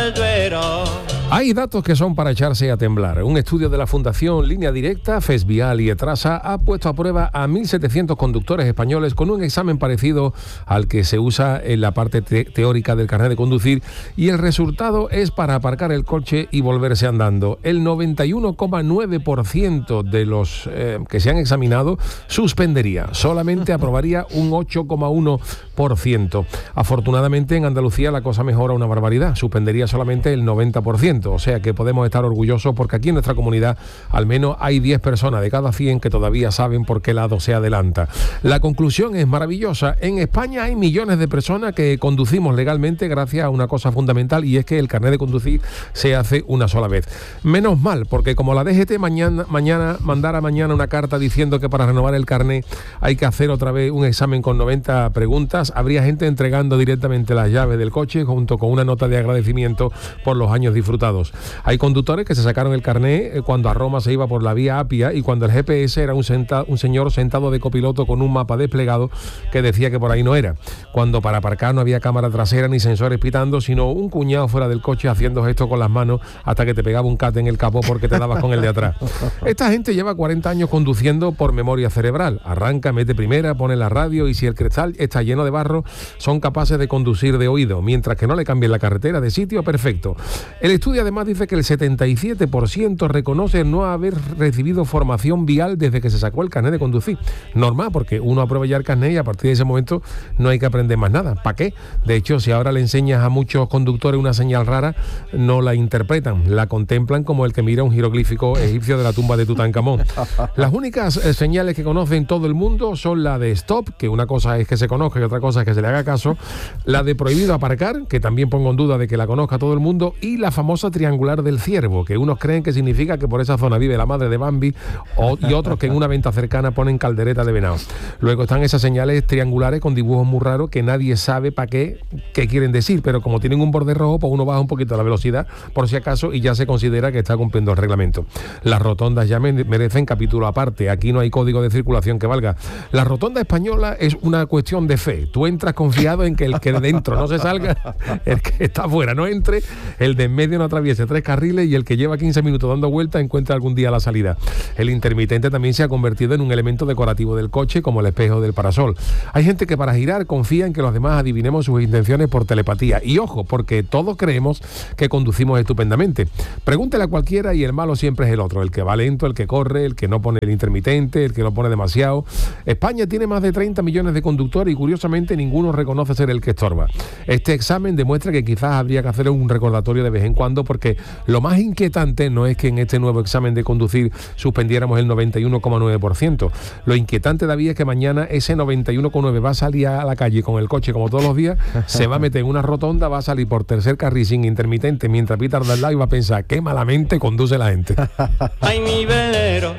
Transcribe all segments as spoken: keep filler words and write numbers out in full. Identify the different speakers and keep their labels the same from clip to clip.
Speaker 1: del Duero.
Speaker 2: Hay datos que son para echarse a temblar. Un estudio de la Fundación Línea Directa, Fesvial y Etrasa ha puesto a prueba a mil setecientos conductores españoles con un examen parecido al que se usa en la parte te- teórica del carnet de conducir, y el resultado es para aparcar el coche y volverse andando. El noventa y uno coma nueve por ciento de los eh, que se han examinado suspendería. Solamente aprobaría un ocho coma uno por ciento. Afortunadamente en Andalucía la cosa mejora una barbaridad. Suspendería solamente el noventa por ciento. O sea que podemos estar orgullosos porque aquí en nuestra comunidad al menos hay diez personas de cada cien que todavía saben por qué lado se adelanta. La conclusión es maravillosa. En España hay millones de personas que conducimos legalmente gracias a una cosa fundamental, y es que el carnet de conducir se hace una sola vez. Menos mal, porque como la D G T mañana, mañana mandara mañana una carta diciendo que para renovar el carnet hay que hacer otra vez un examen con noventa preguntas, habría gente entregando directamente las llaves del coche junto con una nota de agradecimiento por los años disfrutados. Hay conductores que se sacaron el carné cuando a Roma se iba por la vía Apia y cuando el G P S era un, senta, un señor sentado de copiloto con un mapa desplegado que decía que por ahí no era. Cuando para aparcar no había cámara trasera ni sensores pitando, sino un cuñado fuera del coche haciendo gestos con las manos hasta que te pegaba un cate en el capó porque te dabas con el de atrás. Esta gente lleva cuarenta años conduciendo por memoria cerebral. Arranca, mete primera, pone la radio y si el cristal está lleno de barro, son capaces de conducir de oído, mientras que no le cambien la carretera de sitio, perfecto. El estudio además dice que el setenta y siete por ciento reconoce no haber recibido formación vial desde que se sacó el carnet de conducir. Normal, porque uno aprueba ya el carnet y a partir de ese momento no hay que aprender más nada. ¿Para qué? De hecho, si ahora le enseñas a muchos conductores una señal rara, no la interpretan, la contemplan como el que mira un jeroglífico egipcio de la tumba de Tutankamón. Las únicas eh, señales que conocen todo el mundo son la de stop, que una cosa es que se conozca y otra cosa es que se le haga caso, la de prohibido aparcar, que también pongo en duda de que la conozca todo el mundo, y la famosa triangular del ciervo, que unos creen que significa que por esa zona vive la madre de Bambi, o, y otros que en una venta cercana ponen caldereta de venado. Luego están esas señales triangulares con dibujos muy raros que nadie sabe para qué, qué quieren decir, pero como tienen un borde rojo, pues uno baja un poquito la velocidad por si acaso y ya se considera que está cumpliendo el reglamento. Las rotondas ya merecen capítulo aparte. Aquí no hay código de circulación que valga. La rotonda española es una cuestión de fe. Tú entras confiado en que el que de dentro no se salga, el que está afuera no entre, el de en medio no atraviese tres carriles y el que lleva quince minutos dando vueltas encuentra algún día la salida. El intermitente también se ha convertido en un elemento decorativo del coche, como el espejo del parasol. Hay gente que para girar confía en que los demás adivinemos sus intenciones por telepatía. Y ojo, porque todos creemos que conducimos estupendamente. Pregúntele a cualquiera y el malo siempre es el otro, el que va lento, el que corre, el que no pone el intermitente, el que no pone demasiado. España tiene más de treinta millones de conductores y curiosamente ninguno reconoce ser el que estorba. Este examen demuestra que quizás habría que hacer un recordatorio de vez en cuando, porque lo más inquietante no es que en este nuevo examen de conducir suspendiéramos el noventa y uno coma nueve por ciento. Lo inquietante, David, es que mañana ese noventa y uno coma nueve por ciento va a salir a la calle con el coche como todos los días, se va a meter en una rotonda, va a salir por tercer carril sin intermitente mientras pita al lado y va a pensar qué malamente conduce la gente.
Speaker 1: Ay, mi velero,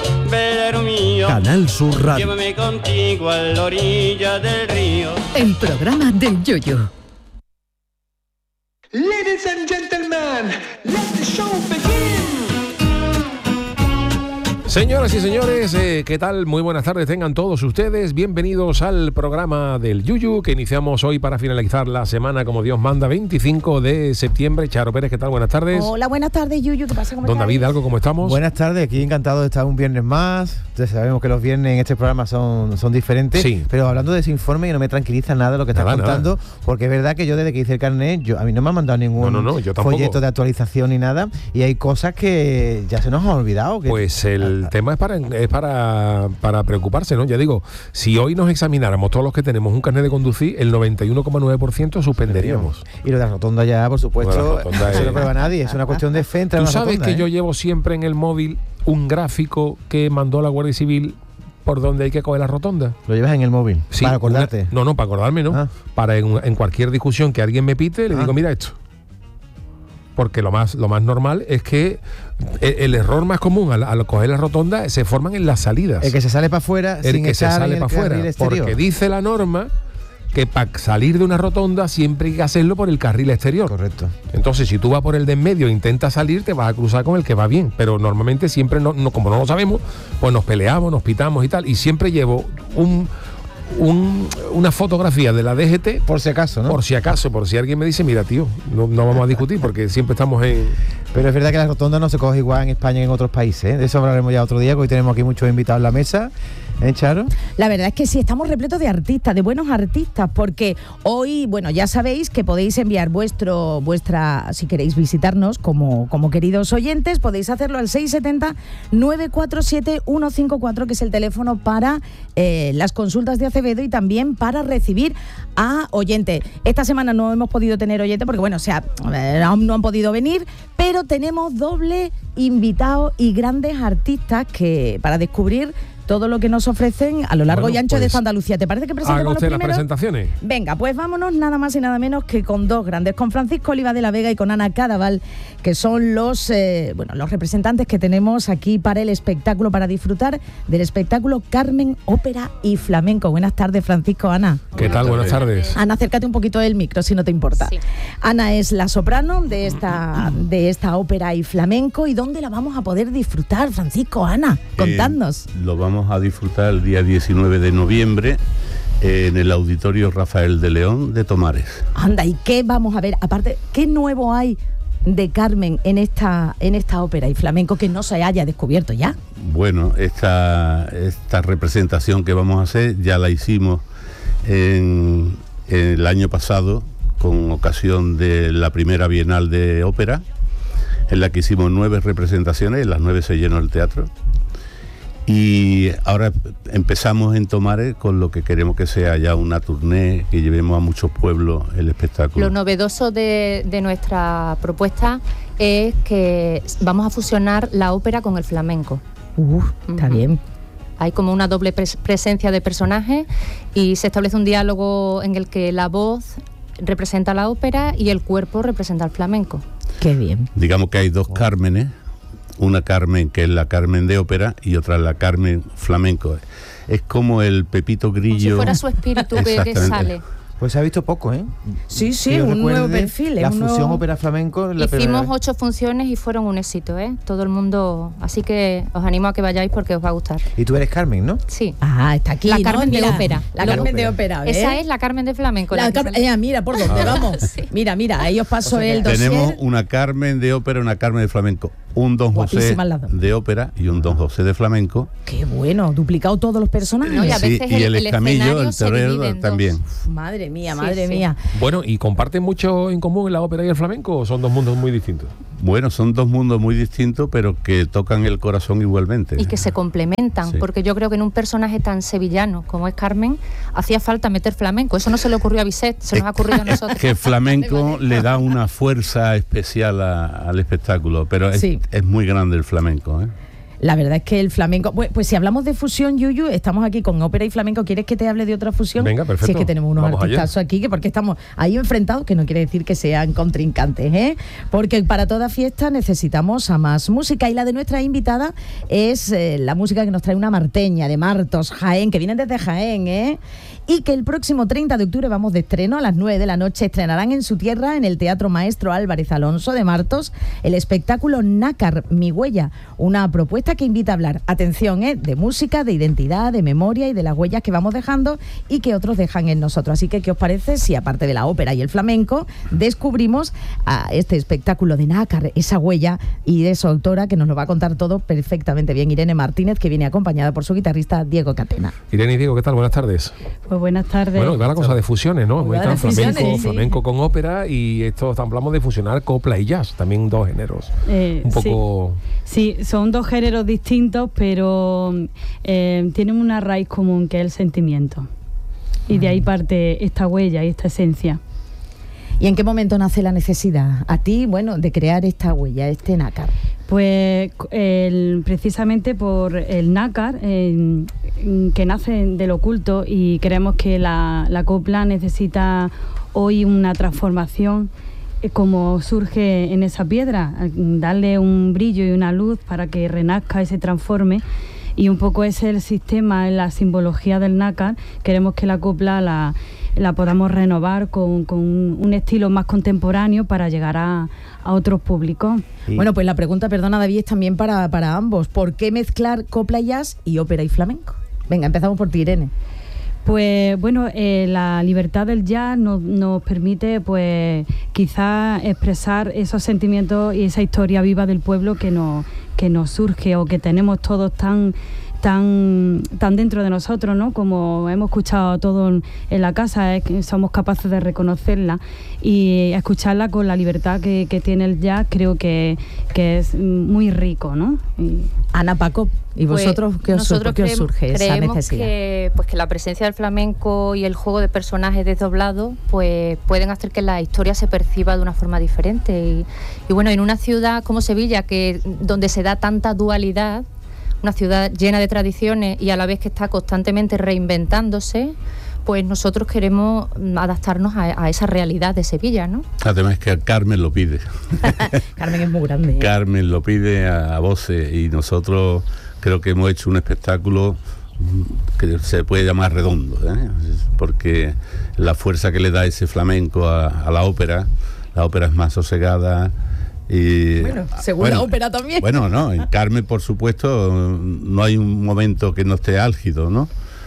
Speaker 1: velero mío,
Speaker 3: Canal Sur Radio.
Speaker 1: llévame contigo a la orilla del río.
Speaker 4: El programa del Yoyo.
Speaker 5: Ladies and gentlemen, let the show begin.
Speaker 2: Señoras y señores, eh, ¿qué tal? Muy buenas tardes tengan todos ustedes. Bienvenidos al programa del Yuyu, que iniciamos hoy para finalizar la semana como Dios manda, veinticinco de septiembre. Charo Pérez, ¿qué tal? Buenas tardes.
Speaker 6: Hola, buenas tardes, Yuyu. ¿Qué pasa? ¿Cómo
Speaker 2: Don
Speaker 6: estás?
Speaker 2: David, ¿algo cómo estamos?
Speaker 7: Buenas tardes, aquí encantado de estar un viernes más. Ya sabemos que los viernes en este programa son, son diferentes,
Speaker 2: Sí.
Speaker 7: pero hablando de ese informe, que no me tranquiliza nada lo que estás
Speaker 2: Nada,
Speaker 7: contando, porque es verdad que yo desde que hice el carnet, yo, a mí no me han mandado ningún
Speaker 2: No, no, no, yo tampoco.
Speaker 7: folleto de actualización ni nada, y hay cosas que ya se nos han olvidado. Que,
Speaker 2: Pues el tema es para es para, para preocuparse, ¿no? Ya digo, si hoy nos examináramos todos los que tenemos un carnet de conducir, el noventa y uno coma nueve por ciento suspenderíamos.
Speaker 7: Y lo de la rotonda ya, por supuesto,
Speaker 2: Bueno, la rotonda
Speaker 7: eso
Speaker 2: es-
Speaker 7: no prueba nadie, es una cuestión de fe. entrar
Speaker 2: Tú
Speaker 7: a una
Speaker 2: sabes
Speaker 7: rotonda,
Speaker 2: que
Speaker 7: ¿eh?
Speaker 2: yo llevo siempre en el móvil un gráfico que mandó la Guardia Civil por donde hay que coger la rotonda.
Speaker 7: Lo llevas en el móvil,
Speaker 2: Sí,
Speaker 7: para acordarte.
Speaker 2: una- no, no, para acordarme, no.
Speaker 7: Ah.
Speaker 2: Para en, en cualquier discusión que alguien me pite, le
Speaker 7: Ah.
Speaker 2: digo, mira esto. Porque lo más, lo más normal es que el, el error más común al, al coger la rotonda se forman en las salidas.
Speaker 7: El que se sale para afuera
Speaker 2: El
Speaker 7: sin
Speaker 2: que se
Speaker 7: echar
Speaker 2: sale
Speaker 7: en el
Speaker 2: para afuera.
Speaker 7: carril exterior.
Speaker 2: Porque dice la norma que para salir de una rotonda siempre hay que hacerlo por el carril exterior.
Speaker 7: Correcto.
Speaker 2: Entonces, si tú vas por el de en medio e intentas salir, te vas a cruzar con el que va bien. Pero normalmente siempre, no, no, como no lo sabemos, pues nos peleamos, nos pitamos y tal. Y siempre llevo un, un, una fotografía de la D G T.
Speaker 7: Por si acaso, ¿no?
Speaker 2: Por si acaso, por si alguien me dice, mira, tío, no, no vamos a discutir porque siempre estamos en...
Speaker 7: Pero es verdad que la rotonda no se coge igual en España que en otros países, ¿eh? De eso hablaremos ya otro día, porque hoy tenemos aquí muchos invitados en la mesa. ¿Eh, Charo?
Speaker 3: La verdad es que sí, estamos repletos de artistas, de buenos artistas, porque hoy, bueno, ya sabéis que podéis enviar vuestro, vuestra, si queréis visitarnos como, como queridos oyentes, podéis hacerlo al seis siete cero, nueve cuatro siete, uno cinco cuatro, que es el teléfono para eh, las consultas de Acevedo y también para recibir a oyentes. Esta semana no hemos podido tener oyentes porque, bueno, o sea, aún no han podido venir, pero tenemos doble invitado y grandes artistas que para descubrir todo lo que nos ofrecen a lo largo
Speaker 2: Bueno,
Speaker 3: y ancho
Speaker 2: pues,
Speaker 3: de Santa Andalucía. ¿Te parece que presentemos
Speaker 2: haga
Speaker 3: los
Speaker 2: usted las
Speaker 3: primeros?
Speaker 2: presentaciones.
Speaker 3: Venga, pues vámonos nada más y nada menos que con dos grandes, con Francisco Oliva de la Vega y con Ana Cadaval, que son los eh, bueno, los representantes que tenemos aquí para el espectáculo, para disfrutar del espectáculo Carmen, Ópera y Flamenco. Buenas tardes, Francisco, Ana.
Speaker 2: ¿Qué tal? Buenas tardes.
Speaker 3: Ana, acércate un poquito del micro, si no te importa.
Speaker 6: Sí.
Speaker 3: Ana es la soprano de esta, de esta ópera y flamenco. ¿Y dónde la vamos a poder disfrutar, Francisco? Ana, contadnos.
Speaker 8: Eh, lo vamos a disfrutar el día diecinueve de noviembre en el Auditorio Rafael de León de Tomares.
Speaker 3: Anda, ¿y qué vamos a ver? Aparte, ¿qué nuevo hay de Carmen en esta, en esta ópera y flamenco que no se haya descubierto ya?
Speaker 8: Bueno, esta, esta representación que vamos a hacer ya la hicimos en, en el año pasado con ocasión de la primera Bienal de Ópera, en la que hicimos nueve representaciones, en las nueve se llenó el teatro. Y ahora empezamos en Tomares con lo que queremos que sea ya una tournée, que llevemos a muchos pueblos el espectáculo.
Speaker 6: Lo novedoso de, de nuestra propuesta es que vamos a fusionar la ópera con el flamenco.
Speaker 3: Uh, está
Speaker 6: Ujú.
Speaker 3: bien.
Speaker 6: Hay como una doble pres- presencia de personajes y se establece un diálogo en el que la voz representa la ópera y el cuerpo representa el flamenco.
Speaker 3: Qué bien.
Speaker 8: Digamos que hay dos Cármenes, una Carmen que es la Carmen de ópera y otra la Carmen flamenco. Es como el Pepito Grillo.
Speaker 6: Como si fuera su espíritu que, que
Speaker 8: Exactamente.
Speaker 6: sale.
Speaker 7: Pues se ha visto poco, ¿eh?
Speaker 3: Sí, sí,
Speaker 7: Que yo
Speaker 3: un nuevo
Speaker 7: recuerde,
Speaker 3: perfil.
Speaker 7: La
Speaker 3: es un
Speaker 7: fusión
Speaker 3: nuevo-
Speaker 7: ópera-flamenco. la primera
Speaker 6: Hicimos
Speaker 7: vez.
Speaker 6: ocho funciones y fueron un éxito, ¿eh? Todo el mundo... Así que os animo a que vayáis porque os va a gustar.
Speaker 7: Y tú eres Carmen, ¿no?
Speaker 6: Sí.
Speaker 3: Ah, está aquí.
Speaker 6: La
Speaker 3: ¿no?
Speaker 6: Carmen de
Speaker 3: Mira,
Speaker 6: ópera.
Speaker 3: La
Speaker 6: Lo-
Speaker 3: Carmen de ópera. ¿eh?
Speaker 6: Esa es la Carmen de flamenco.
Speaker 3: La
Speaker 6: la que
Speaker 3: Car-
Speaker 6: sale.
Speaker 3: eh, mira, por dónde vamos.
Speaker 6: Sí.
Speaker 3: Mira, mira, ahí os paso
Speaker 7: O sea que
Speaker 3: el dossier.
Speaker 8: Tenemos una Carmen de ópera, una Carmen de flamenco, un Don José
Speaker 3: Guapísimas las dos.
Speaker 8: de ópera y un Don José de flamenco.
Speaker 3: Qué bueno, duplicado todos los personajes.
Speaker 6: No, y a
Speaker 8: Sí,
Speaker 6: veces
Speaker 8: y
Speaker 6: el-
Speaker 8: el,
Speaker 6: el
Speaker 8: escamillo,
Speaker 6: escenario
Speaker 8: el
Speaker 6: se divide
Speaker 8: torero
Speaker 6: en dos.
Speaker 8: también.
Speaker 3: Uf, madre mía,
Speaker 6: Sí,
Speaker 3: madre
Speaker 6: sí.
Speaker 3: mía.
Speaker 2: Bueno, ¿y comparten mucho en común la ópera y el flamenco o son dos mundos muy distintos?
Speaker 8: Bueno, son dos mundos muy distintos, pero que tocan el corazón igualmente.
Speaker 6: Y que se complementan,
Speaker 8: Sí.
Speaker 6: porque yo creo que en un personaje tan sevillano como es Carmen, hacía falta meter flamenco. Eso no se le ocurrió a Bizet, se nos ha ocurrido a nosotros.
Speaker 8: Que el flamenco le da una fuerza especial a- al espectáculo, pero es,
Speaker 3: Sí.
Speaker 8: es muy grande el flamenco, ¿eh?
Speaker 3: La verdad es que el flamenco... Pues, pues si hablamos de fusión, Yuyu, estamos aquí con ópera y flamenco. ¿Quieres que te hable de otra fusión?
Speaker 2: Venga, perfecto.
Speaker 3: Si es que tenemos unos
Speaker 2: Vamos allá.
Speaker 3: artistazos aquí, que porque estamos ahí enfrentados, que no quiere decir que sean contrincantes, ¿eh? Porque para toda fiesta necesitamos a más música. Y la de nuestra invitada es eh, la música que nos trae una marteña de Martos, Jaén, que vienen desde Jaén, ¿eh? Y que el próximo treinta de octubre vamos de estreno a las nueve de la noche. Estrenarán en su tierra, en el Teatro Maestro Álvarez Alonso de Martos, el espectáculo Nácar, mi huella, una propuesta que invita a hablar, atención, ¿eh? de música, de identidad, de memoria y de las huellas que vamos dejando y que otros dejan en nosotros. Así que, ¿qué os parece si aparte de la ópera y el flamenco descubrimos a este espectáculo de Nácar, esa huella, y de su autora, que nos lo va a contar todo perfectamente bien, Irene Martínez, que viene acompañada por su guitarrista Diego Catena?
Speaker 2: Irene y Diego, ¿qué tal? Buenas tardes.
Speaker 9: Pues buenas tardes.
Speaker 2: Bueno, va la cosa de fusiones, ¿no?
Speaker 3: Muy
Speaker 2: Está
Speaker 3: de fusiones,
Speaker 2: flamenco,
Speaker 3: sí.
Speaker 2: flamenco con ópera y esto hablamos de fusionar copla y jazz, también dos géneros.
Speaker 9: Eh,
Speaker 2: Un poco...
Speaker 9: Sí, sí, son dos géneros distintos, pero eh, tienen una raíz común, que es el sentimiento. Y de ahí parte esta huella y esta esencia.
Speaker 3: ¿Y en qué momento nace la necesidad a ti, bueno, de crear esta huella, este nácar?
Speaker 9: Pues el- precisamente por el nácar, eh, que nace del oculto, y creemos que la, la copla necesita hoy una transformación, eh, como surge en esa piedra, eh, darle un brillo y una luz para que renazca y se transforme. Y un poco ese es el sistema, la simbología del nácar. Queremos que la copla la, la podamos renovar con, con un estilo más contemporáneo para llegar a, a otros públicos.
Speaker 7: Sí.
Speaker 3: Bueno, pues la pregunta, perdona David, es también para, para ambos. ¿Por qué mezclar copla y jazz y ópera y flamenco? Venga, empezamos por ti, Irene.
Speaker 9: Pues bueno, eh, la libertad del jazz nos, nos permite pues quizás expresar esos sentimientos y esa historia viva del pueblo que nos, que nos surge o que tenemos todos tan... Tan, tan dentro de nosotros, ¿no? Como hemos escuchado todo en, en la casa, es que somos capaces de reconocerla y escucharla con la libertad que, que tiene el jazz, creo que, que es muy rico, ¿no? Y...
Speaker 3: Ana, Paco, ¿y vosotros
Speaker 6: pues
Speaker 3: qué os,
Speaker 6: nosotros
Speaker 3: qué os
Speaker 6: creemos,
Speaker 3: surge esa
Speaker 6: creemos
Speaker 3: necesidad?
Speaker 6: Que, pues que la presencia del flamenco y el juego de personajes desdoblados pues pueden hacer que la historia se perciba de una forma diferente y, y bueno, en una ciudad como Sevilla, que donde se da tanta dualidad, una ciudad llena de tradiciones y a la vez que está constantemente reinventándose, pues nosotros queremos adaptarnos a, a esa realidad de Sevilla, ¿no?
Speaker 8: Además que Carmen lo pide.
Speaker 3: Carmen es muy grande, ¿eh?
Speaker 8: Carmen lo pide a, a voces y nosotros creo que hemos hecho un espectáculo que se puede llamar redondo, ¿eh? Porque la fuerza que le da ese flamenco a, a la ópera, la ópera es más sosegada. Y,
Speaker 3: bueno, según
Speaker 8: bueno,
Speaker 3: la ópera también.
Speaker 8: Bueno, no, en Carmen, por supuesto, no hay un momento que no esté álgido, ¿no?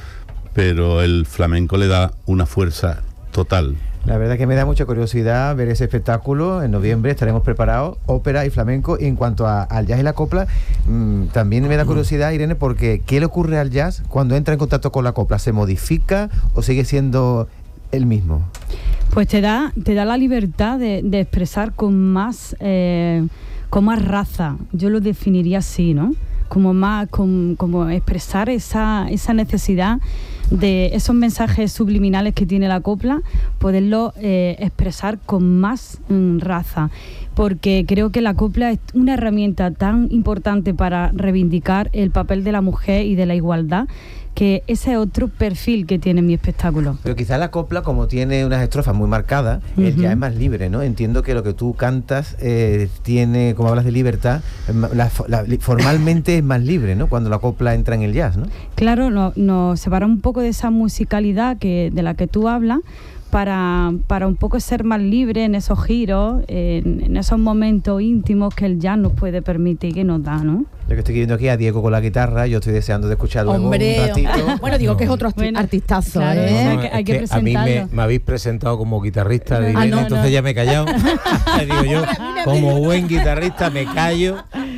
Speaker 8: Pero el flamenco le da una fuerza total.
Speaker 7: La verdad que me da mucha curiosidad ver ese espectáculo. En noviembre estaremos preparados, ópera y flamenco. Y en cuanto a, al jazz y la copla, mmm, también me da curiosidad, Irene, porque ¿qué le ocurre al jazz cuando entra en contacto con la copla? ¿Se modifica o sigue siendo el mismo?
Speaker 9: Pues te da, te da la libertad de, de expresar con más, eh, con más raza. Yo lo definiría así, ¿no? Como más, con, como expresar esa, esa necesidad de esos mensajes subliminales que tiene la copla, poderlo eh, expresar con más mm, raza. Porque creo que la copla es una herramienta tan importante para reivindicar el papel de la mujer y de la igualdad, que ese es otro perfil que tiene mi espectáculo.
Speaker 7: Pero quizás la copla, como tiene unas estrofas muy marcadas, uh-huh. él ya es más libre, ¿no? Entiendo que lo que tú cantas eh, tiene, como hablas de libertad, la, la, formalmente es más libre, ¿no? Cuando la copla entra en el jazz, ¿no?
Speaker 9: Claro, nos no separa un poco de esa musicalidad que, de la que tú hablas, para, para un poco ser más libre en esos giros, en, en esos momentos íntimos que el jazz nos puede permitir, que nos da, ¿no?
Speaker 7: Yo que estoy viendo aquí a Diego con la guitarra, yo estoy deseando de escuchar luego
Speaker 3: Hombre,
Speaker 7: un ratito.
Speaker 3: Bueno, digo
Speaker 7: no.
Speaker 3: que es otro bueno, artistazo,
Speaker 9: claro,
Speaker 3: ¿eh?
Speaker 9: no, hay que, hay
Speaker 10: es
Speaker 9: que
Speaker 10: que
Speaker 9: presentarlo.
Speaker 10: A mí me, me habéis presentado como guitarrista de
Speaker 9: Ah,
Speaker 10: Irene,
Speaker 9: no,
Speaker 10: entonces
Speaker 9: no.
Speaker 10: ya me he callado. Digo yo, como buen guitarrista me callo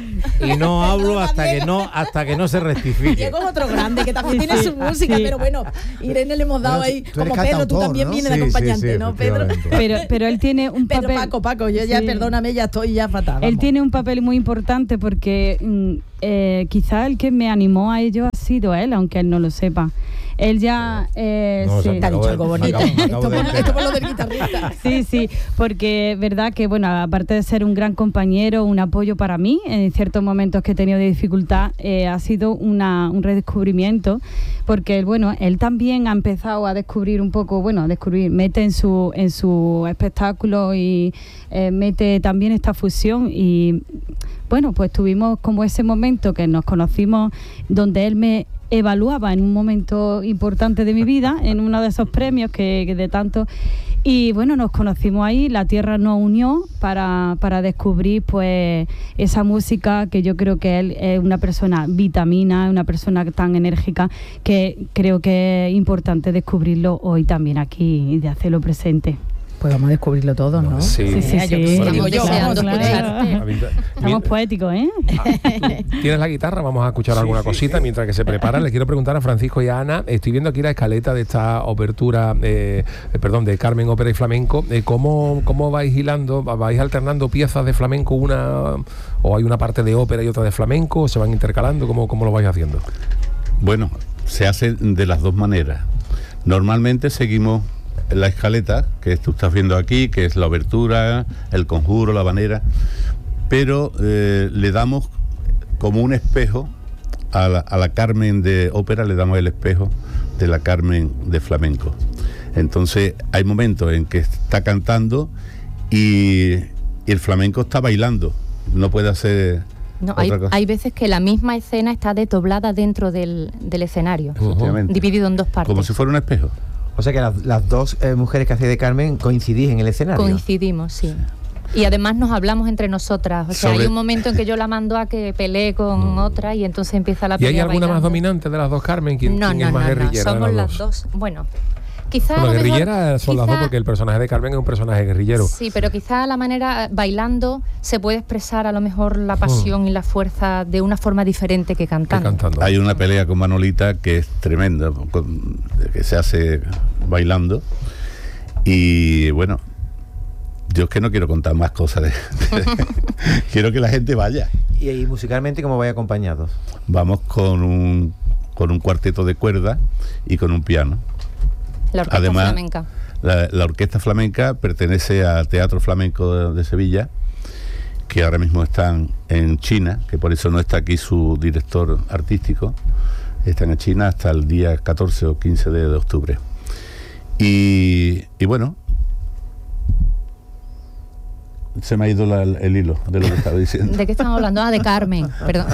Speaker 10: y no hablo hasta que no hasta que no se rectifique.
Speaker 3: Diego es otro grande que también
Speaker 9: Sí,
Speaker 3: tiene
Speaker 9: sí,
Speaker 3: su música,
Speaker 9: sí.
Speaker 3: pero bueno, Irene le hemos dado
Speaker 7: Bueno,
Speaker 3: ahí,
Speaker 7: tú eres
Speaker 3: como Pedro, tú
Speaker 7: cantautor,
Speaker 3: también
Speaker 7: ¿no?
Speaker 3: vienes
Speaker 10: Sí,
Speaker 3: de acompañante,
Speaker 10: sí, sí,
Speaker 3: ¿no, Pedro?
Speaker 10: efectivamente.
Speaker 9: Pero, pero él tiene un
Speaker 3: Pero
Speaker 9: papel...
Speaker 3: Paco, Paco, yo ya,
Speaker 9: Sí.
Speaker 3: perdóname, ya estoy ya fatal.
Speaker 9: Él
Speaker 3: vamos.
Speaker 9: tiene un papel muy importante porque mm, eh, quizá el que me animó a ello ha sido él, aunque él no lo sepa. Él ya... Eh,
Speaker 10: No,
Speaker 9: sí.
Speaker 10: o sea,
Speaker 3: Te ha dicho algo
Speaker 10: Me
Speaker 3: bonito.
Speaker 10: acabo- me acabo
Speaker 3: Esto
Speaker 10: de
Speaker 3: por-
Speaker 10: enterar.
Speaker 3: esto por lo del guitarrista.
Speaker 9: Sí, sí, porque es verdad que, bueno, aparte de ser un gran compañero, un apoyo para mí, en ciertos momentos que he tenido de dificultad, eh, ha sido una, un redescubrimiento, porque, bueno, él también ha empezado a descubrir un poco, bueno, a descubrir, mete en su, en su espectáculo y eh, mete también esta fusión y, bueno, pues tuvimos como ese momento que nos conocimos donde él me evaluaba en un momento importante de mi vida, en uno de esos premios que, que de tanto, y bueno, nos conocimos ahí, la tierra nos unió para, para descubrir pues esa música que yo creo que él es una persona vitamina, una persona tan enérgica que creo que es importante descubrirlo hoy también aquí y de hacerlo presente.
Speaker 3: Pues vamos a descubrirlo todo, ¿no?
Speaker 2: Sí.
Speaker 9: Sí, sí,
Speaker 3: Eh, yo
Speaker 9: sí.
Speaker 3: que sé,
Speaker 6: Estamos
Speaker 3: digo yo,
Speaker 6: deseando
Speaker 3: vamos,
Speaker 6: escucharte.
Speaker 9: Estamos poéticos, ¿eh?
Speaker 2: ¿Tienes la guitarra? Vamos a escuchar
Speaker 10: Sí,
Speaker 2: alguna
Speaker 10: sí,
Speaker 2: cosita
Speaker 10: sí.
Speaker 2: mientras que se preparan. Les quiero preguntar a Francisco y a Ana. Estoy viendo aquí la escaleta de esta obertura, eh, eh, perdón, de Carmen, ópera y flamenco. Eh, ¿cómo, ¿Cómo vais hilando? ¿Vais alternando piezas de flamenco, una o hay una parte de ópera y otra de flamenco? ¿O se van intercalando? ¿Cómo, cómo lo vais haciendo?
Speaker 8: Bueno, se hace de las dos maneras. Normalmente seguimos la escaleta que tú estás viendo aquí, que es la obertura, el conjuro, la habanera, pero eh, le damos como un espejo a la, a la Carmen de ópera, le damos el espejo de la Carmen de flamenco. Entonces hay momentos en que está cantando y, y el flamenco está bailando, no puede hacer
Speaker 6: No,
Speaker 8: otra
Speaker 6: hay,
Speaker 8: cosa.
Speaker 6: hay veces que la misma escena está desdoblada dentro del, del escenario,
Speaker 8: Efectivamente.
Speaker 6: dividido en dos partes.
Speaker 8: Como si fuera un espejo.
Speaker 7: O sea que las, las dos eh, mujeres que hacéis de Carmen coincidís en el escenario.
Speaker 6: Coincidimos, sí. Y además nos hablamos entre nosotras. O sea,
Speaker 2: Sobre-
Speaker 6: hay un momento en que yo la mando a que pelee con otra y entonces empieza la
Speaker 2: ¿Y
Speaker 6: pelea.
Speaker 2: hay alguna más
Speaker 6: bailando.
Speaker 2: dominante de las dos, Carmen? ¿Quién,
Speaker 6: No,
Speaker 2: quién
Speaker 6: no,
Speaker 2: es más
Speaker 6: no, no,
Speaker 2: guerrillera de
Speaker 6: somos
Speaker 2: las
Speaker 6: las
Speaker 2: dos?
Speaker 6: dos. Bueno, quizá a
Speaker 2: Bueno,
Speaker 6: lo mejor-
Speaker 2: guerrilleras son las dos
Speaker 6: quizá-
Speaker 2: porque el personaje de Carmen es un personaje guerrillero.
Speaker 6: Sí, pero quizá la manera, bailando, se puede expresar a lo mejor la pasión y la fuerza de una forma diferente que cantando.
Speaker 8: Hay una pelea con Manolita que es tremenda, con- que se hace bailando. Y bueno, yo es que no quiero contar más cosas. de- de- quiero que la gente vaya.
Speaker 7: Y, y musicalmente, ¿cómo vais acompañados?
Speaker 8: Vamos con un, con un cuarteto de cuerda y con un piano.
Speaker 6: La orquesta
Speaker 8: Además,
Speaker 6: flamenca.
Speaker 8: La, la orquesta flamenca pertenece al Teatro Flamenco de, de Sevilla, que ahora mismo están en China, que por eso no está aquí su director artístico. Están en China hasta el día catorce o quince de, de octubre. Y, y bueno, se me ha ido la- el hilo de lo que estaba diciendo.
Speaker 6: ¿De qué estamos hablando? Ah, de Carmen, perdón.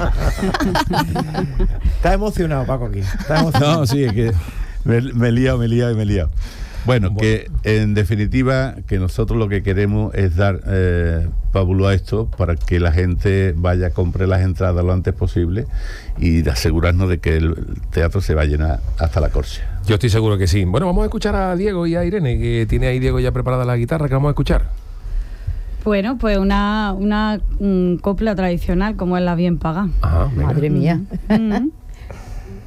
Speaker 7: Está emocionado, Paco, aquí. Está emocionado.
Speaker 8: No, sí, es que me, me he liado, me he liado y me he liado. Bueno, que en definitiva, que nosotros lo que queremos es dar eh, pábulo a esto para que la gente vaya a comprar las entradas lo antes posible y de asegurarnos de que el teatro se va a llenar hasta la corcha.
Speaker 2: Yo estoy seguro que sí. Bueno, vamos a escuchar a Diego y a Irene, que tiene ahí Diego ya preparada la guitarra, que vamos a escuchar.
Speaker 9: Bueno, pues una, una mm, copla tradicional como es la bien paga.
Speaker 2: Ajá,
Speaker 3: Madre mía.
Speaker 9: Mm.